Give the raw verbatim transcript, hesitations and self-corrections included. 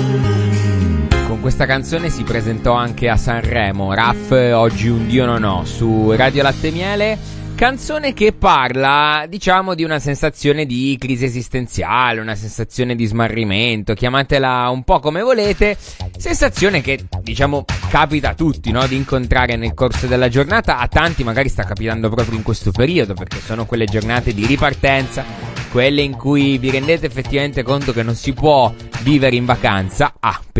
Con questa canzone si presentò anche a Sanremo, Raf Oggi un Dio non ho, su Radio Latte Miele. Canzone che parla, diciamo, di una sensazione di crisi esistenziale, una sensazione di smarrimento, chiamatela un po' come volete, sensazione che, diciamo, capita a tutti, no? Di incontrare nel corso della giornata. A tanti magari sta capitando proprio in questo periodo, perché sono quelle giornate di ripartenza, quelle in cui vi rendete effettivamente conto che non si può vivere in vacanza. Ah,